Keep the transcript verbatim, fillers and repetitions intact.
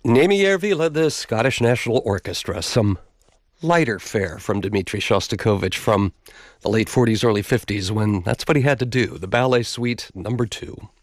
Némi Järvi led the Scottish National Orchestra, some lighter fare from Dmitri Shostakovich from the late forties, early fifties, when that's what he had to do, the Ballet Suite number two.